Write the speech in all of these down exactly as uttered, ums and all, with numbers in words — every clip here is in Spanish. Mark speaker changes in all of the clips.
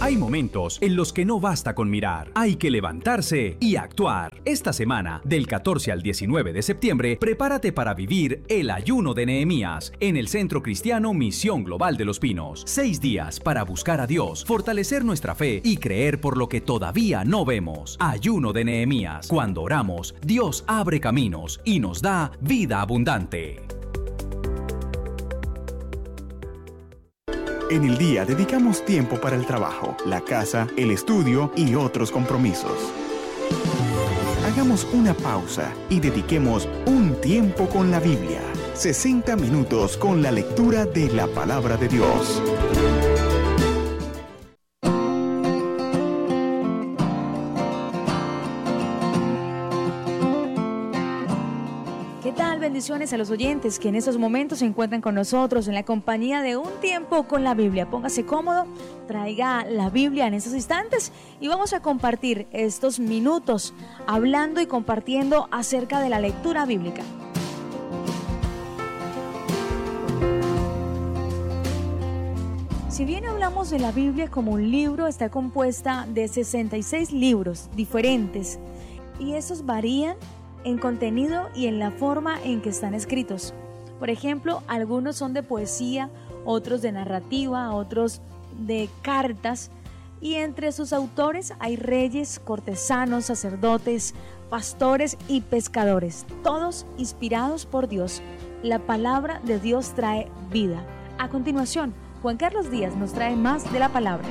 Speaker 1: Hay momentos en los que no basta con mirar, hay que levantarse y actuar. Esta semana, del catorce al diecinueve de septiembre, prepárate para vivir el ayuno de Nehemías en el Centro Cristiano Misión Global de Los Pinos. Seis días para buscar a Dios, fortalecer nuestra fe y creer por lo que todavía no vemos. Ayuno de Nehemías. Cuando oramos, Dios abre caminos y nos da vida abundante.
Speaker 2: En el día dedicamos tiempo para el trabajo, la casa, el estudio y otros compromisos. Hagamos una pausa y dediquemos un tiempo con la Biblia. sesenta minutos con la lectura de la Palabra de Dios.
Speaker 3: Bendiciones a los oyentes que en estos momentos se encuentran con nosotros en la compañía de Un Tiempo con la Biblia. Póngase cómodo, traiga la Biblia en estos instantes y vamos a compartir estos minutos hablando y compartiendo acerca de la lectura bíblica. Si bien hablamos de la Biblia como un libro, está compuesta de sesenta y seis libros diferentes y estos varían en contenido y en la forma en que están escritos. Por ejemplo, algunos son de poesía, otros de narrativa, otros de cartas, y entre sus autores hay reyes, cortesanos, sacerdotes, pastores y pescadores, todos inspirados por Dios. La palabra de Dios trae vida. A continuación, Juan Carlos Díaz nos trae más de la palabra.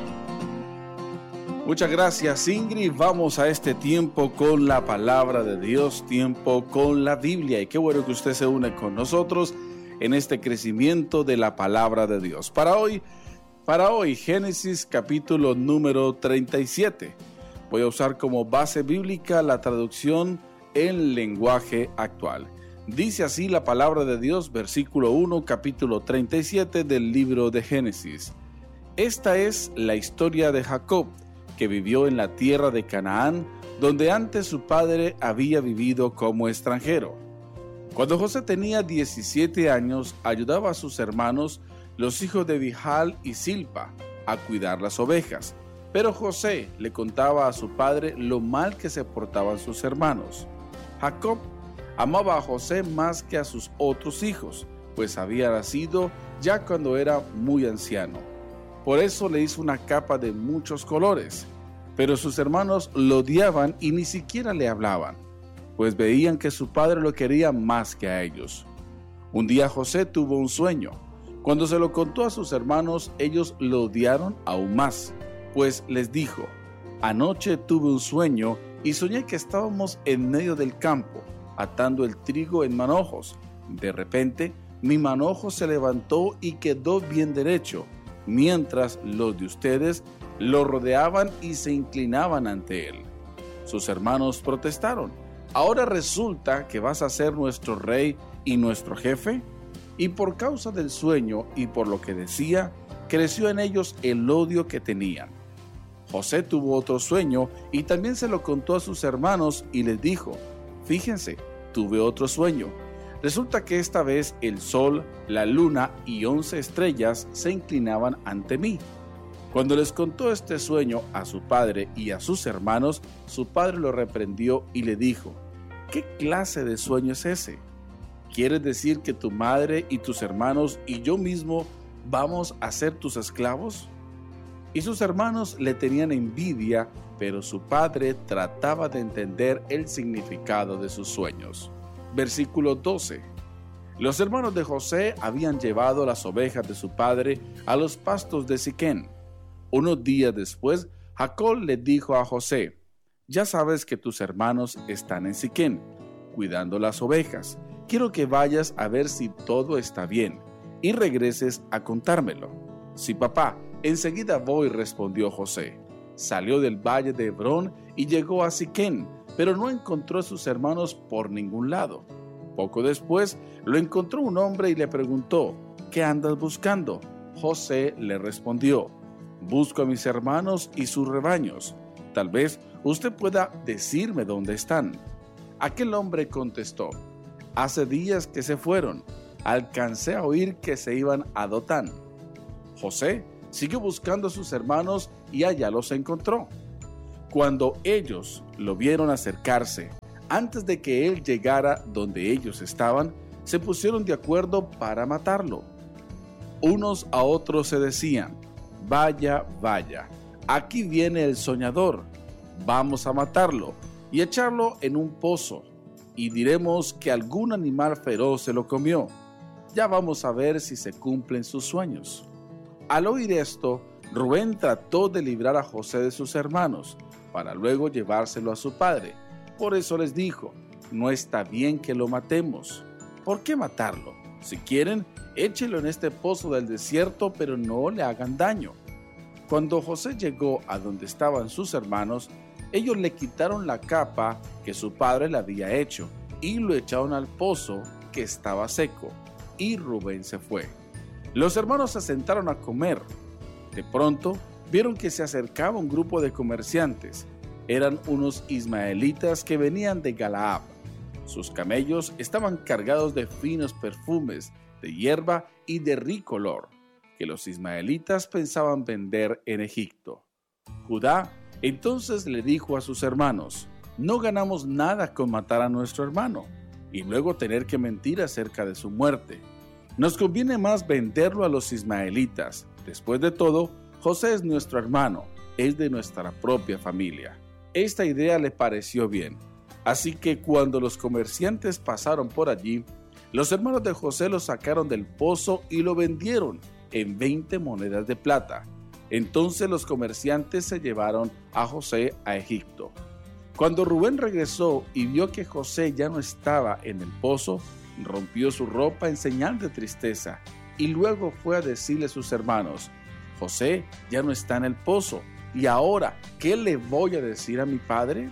Speaker 4: Muchas gracias, Ingrid. Vamos a este tiempo con la palabra de Dios, tiempo con la Biblia. Y qué bueno que usted se une con nosotros en este crecimiento de la palabra de Dios. Para hoy, para hoy, Génesis capítulo número treinta y siete. Voy a usar como base bíblica la traducción en lenguaje actual. Dice así la palabra de Dios, versículo uno, capítulo treinta y siete del libro de Génesis. Esta es la historia de Jacob, que vivió en la tierra de Canaán, donde antes su padre había vivido como extranjero. Cuando José tenía diecisiete años, ayudaba a sus hermanos, los hijos de Bilha y Silpa, a cuidar las ovejas. Pero José le contaba a su padre lo mal que se portaban sus hermanos. Jacob amaba a José más que a sus otros hijos, pues había nacido ya cuando era muy anciano. Por eso le hizo una capa de muchos colores, pero sus hermanos lo odiaban y ni siquiera le hablaban, pues veían que su padre lo quería más que a ellos. Un día José tuvo un sueño. Cuando se lo contó a sus hermanos, ellos lo odiaron aún más, pues les dijo: anoche tuve un sueño y soñé que estábamos en medio del campo, atando el trigo en manojos. De repente, mi manojo se levantó y quedó bien derecho, mientras los de ustedes lo rodeaban y se inclinaban ante él. Sus hermanos protestaron: ¿ahora resulta que vas a ser nuestro rey y nuestro jefe? Y por causa del sueño y por lo que decía, creció en ellos el odio que tenían. José tuvo otro sueño y también se lo contó a sus hermanos y les dijo: fíjense, tuve otro sueño. Resulta que esta vez el sol, la luna y once estrellas se inclinaban ante mí. Cuando les contó este sueño a su padre y a sus hermanos, su padre lo reprendió y le dijo: ¿qué clase de sueño es ese? ¿Quieres decir que tu madre y tus hermanos y yo mismo vamos a ser tus esclavos? Y sus hermanos le tenían envidia, pero su padre trataba de entender el significado de sus sueños. Versículo doce. Los hermanos de José habían llevado las ovejas de su padre a los pastos de Siquén. Unos días después, Jacob le dijo a José: ya sabes que tus hermanos están en Siquén, cuidando las ovejas. Quiero que vayas a ver si todo está bien y regreses a contármelo. Sí, papá, enseguida voy, respondió José. Salió del valle de Hebrón y llegó a Siquén, pero no encontró a sus hermanos por ningún lado. Poco después lo encontró un hombre y le preguntó: ¿qué andas buscando? José le respondió: busco a mis hermanos y sus rebaños. Tal vez usted pueda decirme dónde están. Aquel hombre contestó: hace días que se fueron. Alcancé a oír que se iban a Dotán. José siguió buscando a sus hermanos y allá los encontró. Cuando ellos lo vieron acercarse, antes de que él llegara donde ellos estaban, se pusieron de acuerdo para matarlo. Unos a otros se decían: vaya, vaya, aquí viene el soñador, vamos a matarlo y echarlo en un pozo, y diremos que algún animal feroz se lo comió. Ya vamos a ver si se cumplen sus sueños. Al oír esto, Rubén trató de librar a José de sus hermanos, para luego llevárselo a su padre. Por eso les dijo: no está bien que lo matemos. ¿Por qué matarlo? Si quieren, échelo en este pozo del desierto, pero no le hagan daño. Cuando José llegó a donde estaban sus hermanos, ellos le quitaron la capa que su padre le había hecho y lo echaron al pozo que estaba seco, y Rubén se fue. Los hermanos se sentaron a comer. De pronto, vieron que se acercaba un grupo de comerciantes. Eran unos ismaelitas que venían de Galaad. Sus camellos estaban cargados de finos perfumes, de hierba y de rico olor, que los ismaelitas pensaban vender en Egipto. Judá entonces le dijo a sus hermanos: no ganamos nada con matar a nuestro hermano y luego tener que mentir acerca de su muerte. Nos conviene más venderlo a los ismaelitas. Después de todo, José es nuestro hermano, es de nuestra propia familia. Esta idea le pareció bien. Así que cuando los comerciantes pasaron por allí, los hermanos de José lo sacaron del pozo y lo vendieron en veinte monedas de plata. Entonces los comerciantes se llevaron a José a Egipto. Cuando Rubén regresó y vio que José ya no estaba en el pozo, rompió su ropa en señal de tristeza y luego fue a decirle a sus hermanos: José ya no está en el pozo, y ahora, ¿qué le voy a decir a mi padre?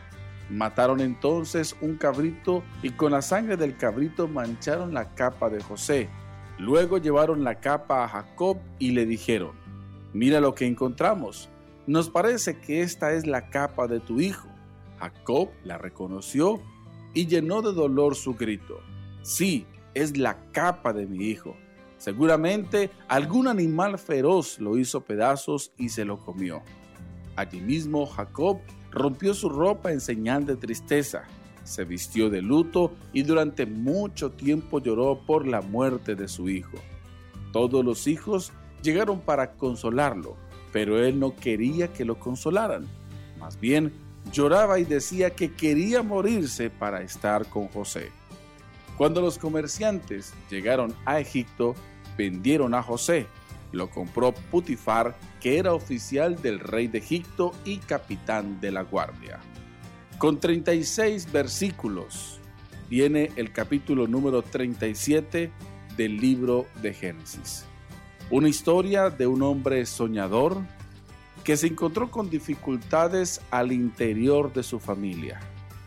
Speaker 4: Mataron entonces un cabrito y con la sangre del cabrito mancharon la capa de José. Luego llevaron la capa a Jacob y le dijeron: mira lo que encontramos, nos parece que esta es la capa de tu hijo. Jacob la reconoció y llenó de dolor su grito: sí, es la capa de mi hijo. Seguramente algún animal feroz lo hizo pedazos y se lo comió. Allí mismo Jacob rompió su ropa en señal de tristeza, se vistió de luto y durante mucho tiempo lloró por la muerte de su hijo. Todos los hijos llegaron para consolarlo, pero él no quería que lo consolaran. Más bien, lloraba y decía que quería morirse para estar con José. Cuando los comerciantes llegaron a Egipto, vendieron a José. Lo compró Putifar, que era oficial del rey de Egipto y capitán de la guardia. Con treinta y seis versículos viene el capítulo número treinta y siete del libro de Génesis. Una historia de un hombre soñador que se encontró con dificultades al interior de su familia.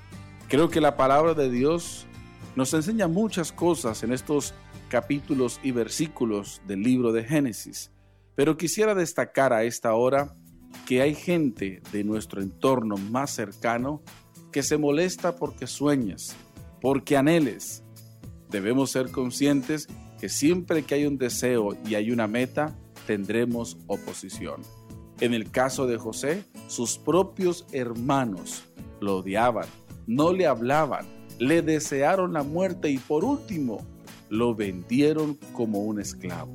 Speaker 4: Creo que la palabra de Dios nos enseña muchas cosas en estos capítulos y versículos del libro de Génesis, pero quisiera destacar a esta hora que hay gente de nuestro entorno más cercano que se molesta porque sueñas, porque anheles. Debemos ser conscientes que siempre que hay un deseo y hay una meta, tendremos oposición. En el caso de José, sus propios hermanos lo odiaban, no le hablaban, le desearon la muerte y por último, lo vendieron como un esclavo.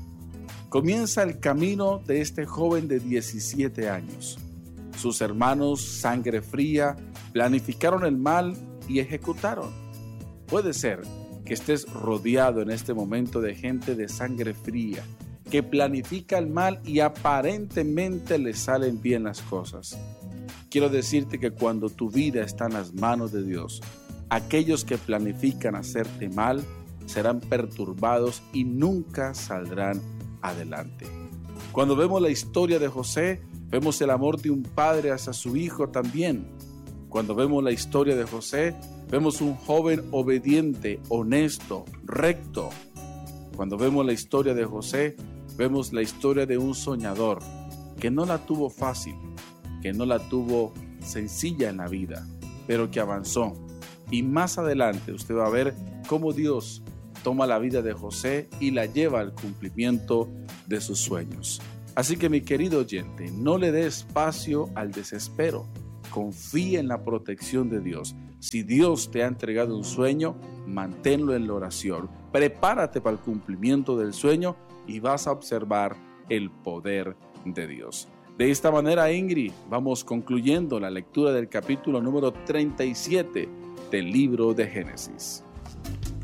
Speaker 4: Comienza el camino de este joven de diecisiete años. Sus hermanos, sangre fría, planificaron el mal y ejecutaron. Puede ser que estés rodeado en este momento de gente de sangre fría, que planifica el mal y aparentemente le salen bien las cosas. Quiero decirte que cuando tu vida está en las manos de Dios, aquellos que planifican hacerte mal serán perturbados y nunca saldrán adelante. Cuando vemos la historia de José, vemos el amor de un padre hacia su hijo también. Cuando vemos la historia de José, vemos un joven obediente, honesto, recto. Cuando vemos la historia de José, vemos la historia de un soñador que no la tuvo fácil, que no la tuvo sencilla en la vida, pero que avanzó. Y más adelante usted va a ver cómo Dios toma la vida de José y la lleva al cumplimiento de sus sueños. Así que mi querido oyente, no le dé espacio al desespero. Confía en la protección de Dios. Si Dios te ha entregado un sueño, manténlo en la oración. Prepárate para el cumplimiento del sueño y vas a observar el poder de Dios. De esta manera, Ingrid, vamos concluyendo la lectura del capítulo número treinta y siete del libro de Génesis.